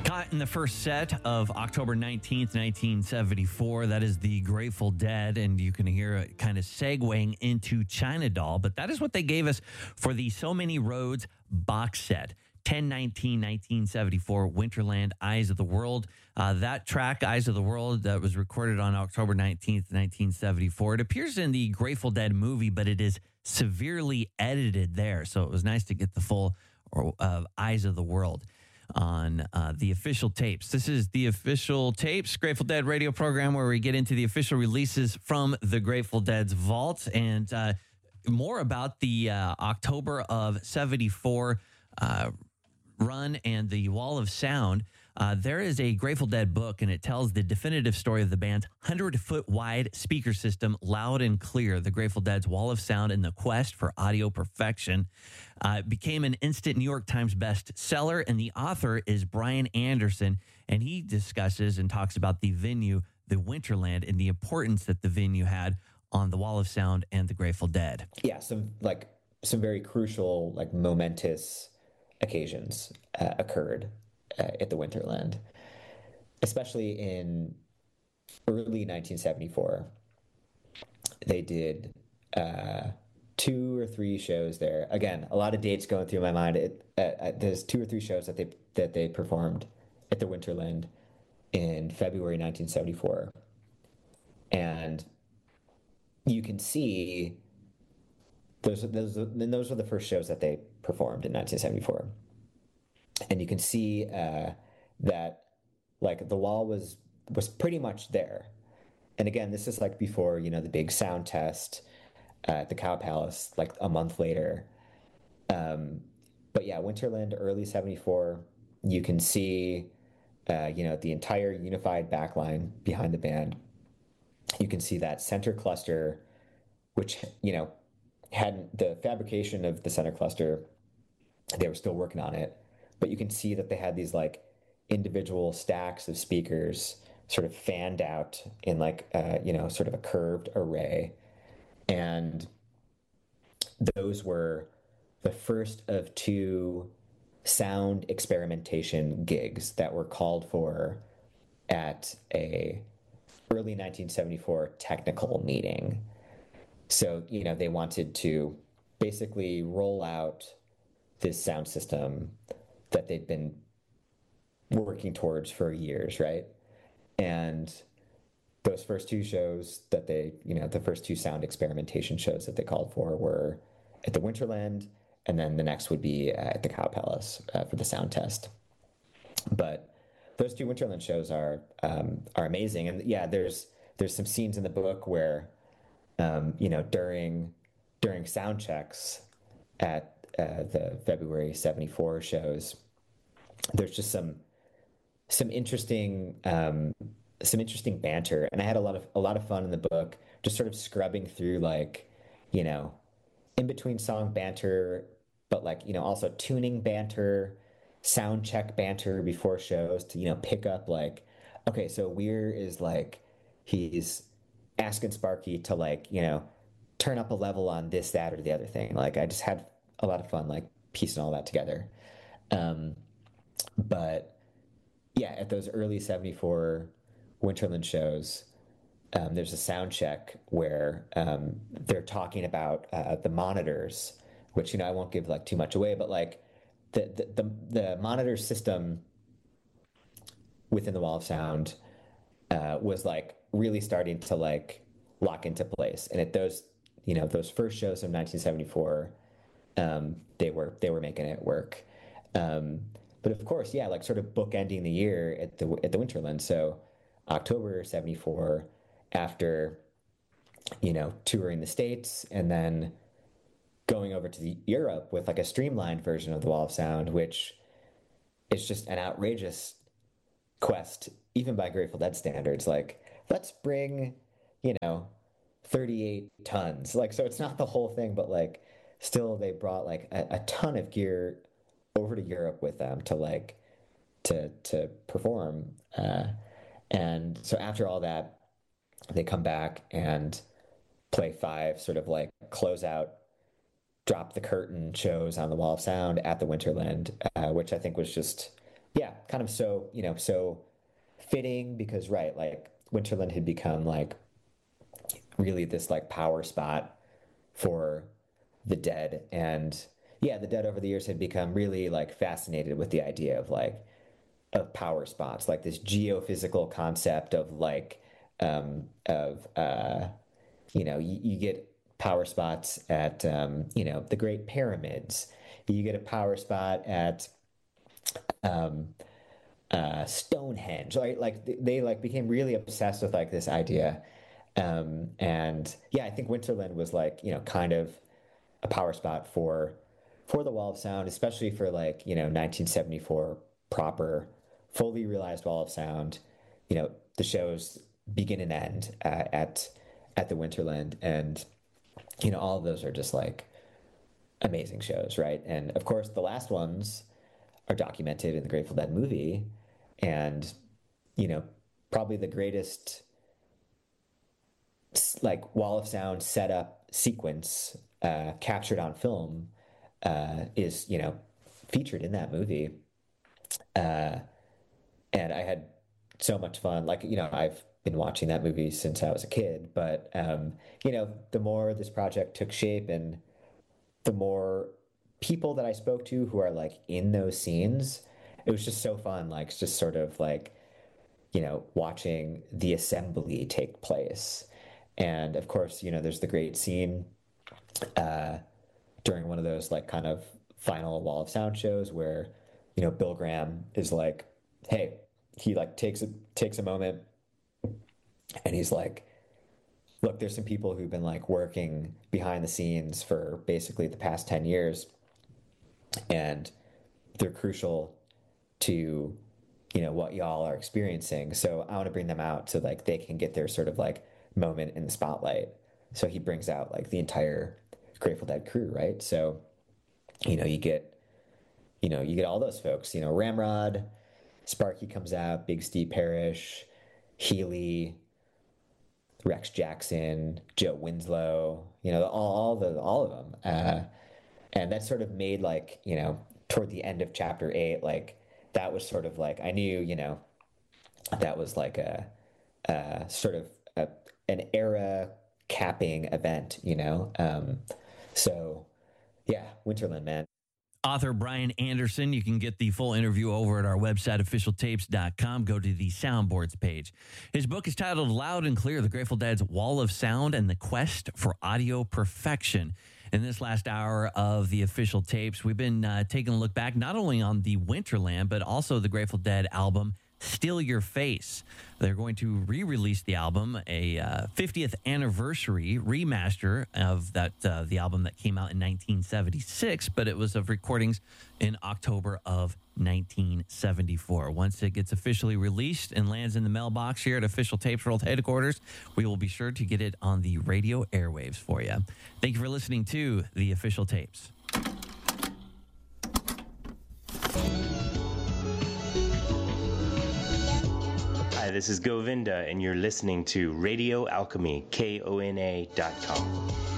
Caught in the first set of October 19th, 1974. That is the Grateful Dead, and you can hear it kind of segueing into China Doll, but that is what they gave us for the So Many Roads box set. 10/19/1974, Winterland, Eyes of the World. That track, Eyes of the World, that was recorded on October 19th, 1974. It appears in the Grateful Dead movie, but it is severely edited there, so it was nice to get the full Eyes of the World on the official tapes. This is the official tapes, Grateful Dead radio program, where we get into the official releases from the Grateful Dead's vault and more about the October of 74 run and the Wall of Sound. There is a Grateful Dead book, and it tells the definitive story of the band's 100-foot wide speaker system, loud and clear. The Grateful Dead's Wall of Sound and the quest for audio perfection. It became an instant New York Times bestseller, and the author is Brian Anderson, and he discusses and talks about the venue, the Winterland, and the importance that the venue had on the Wall of Sound and the Grateful Dead. Yeah, some very crucial, momentous occasions occurred at the Winterland, especially in early 1974. They did 2 or 3 shows there. Again, a lot of dates going through my mind. There's 2 or 3 shows that they performed at the Winterland in February 1974, and you can see those were the first shows that they performed in 1974. And you can see that the wall was pretty much there. And again, this is before, the big sound test at the Cow Palace, a month later. But yeah, Winterland, early 74, you can see, the entire unified backline behind the band. You can see that center cluster, which, hadn't, the fabrication of the center cluster, they were still working on it. But you can see that they had these individual stacks of speakers sort of fanned out in sort of a curved array. And those were the first of 2 sound experimentation gigs that were called for at a early 1974 technical meeting. So, they wanted to basically roll out this sound system that they'd been working towards for years, right? And those first 2 shows that they, the first 2 sound experimentation shows that they called for were at the Winterland, and then the next would be at the Cow Palace for the sound test. But those 2 Winterland shows are amazing, and yeah, there's some scenes in the book where, during sound checks at the February 74 shows, there's just some interesting banter, and I had a lot of fun in the book, just sort of scrubbing through in between song banter, but also tuning banter, sound check banter before shows to pick up okay, so Weir is he's asking Sparky to turn up a level on this, that, or the other thing. I just had a lot of fun piecing all that together. But yeah, at those early 74 Winterland shows, there's a sound check where they're talking about the monitors, which I won't give too much away, but the monitor system within the Wall of Sound was really starting to lock into place. And at those those first shows of 1974, they were making it work. But of course, yeah, sort of bookending the year at the Winterland. So October 74, after touring the States and then going over to Europe with a streamlined version of the Wall of Sound, which is just an outrageous quest, even by Grateful Dead standards. Let's bring 38 tons. So it's not the whole thing, but still they brought a ton of gear over to Europe with them to perform. And so after all that, they come back and play 5 sort of close out, drop the curtain shows on the Wall of Sound at the Winterland, which I think was just, yeah, kind of so fitting because, right, like Winterland had become like really this like power spot for the Dead. And yeah, the Dead over the years had become really like fascinated with the idea of like of power spots, like this geophysical concept of like of you get power spots at the Great Pyramids. You get a power spot at um, Stonehenge, right? Like they like became really obsessed with like this idea. And yeah, I think Winterland was like, kind of a power spot for the Wall of Sound, especially for like, 1974 proper, fully realized Wall of Sound. The shows begin and end at the Winterland, and all of those are just like amazing shows, right? And of course, the last ones are documented in the Grateful Dead movie, and you know, probably the greatest like Wall of Sound setup sequence captured on film is featured in that movie, and I had so much fun. Like I've been watching that movie since I was a kid, but the more this project took shape and the more people that I spoke to who are like in those scenes, it was just so fun. Like it's just sort of like watching the assembly take place. And of course, there's the great scene during one of those like kind of final Wall of Sound shows where, Bill Graham is like, hey, he like takes a moment and he's like, look, there's some people who've been like working behind the scenes for basically the past 10 years, and they're crucial to what y'all are experiencing. So I want to bring them out so like they can get their sort of like moment in the spotlight. So he brings out like the entire Grateful Dead crew, right? So you get all those folks. Ramrod, Sparky comes out, Big Steve Parrish, Healy, Rex Jackson, Joe Winslow, all of them. And that sort of made like, toward the end of chapter 8, like that was sort of like, I knew, that was like a sort of an era capping event, so yeah, Winterland, man. Author Brian Anderson. You can get the full interview over at our website, officialtapes.com. Go to the soundboards page. His book is titled Loud and Clear, The Grateful Dead's Wall of Sound and the Quest for Audio Perfection. In this last hour of the Official Tapes, we've been taking a look back not only on the Winterland, but also the Grateful Dead album, Still Your Face. They're going to re-release the album, a 50th anniversary remaster of that the album that came out in 1976, but it was of recordings in October of 1974. Once it gets officially released and lands in the mailbox here at Official Tapes World Headquarters, we will be sure to get it on the radio airwaves for you. Thank you for listening to the Official Tapes. Hi, this is Govinda, and you're listening to Radio Alchemy, KONA.com.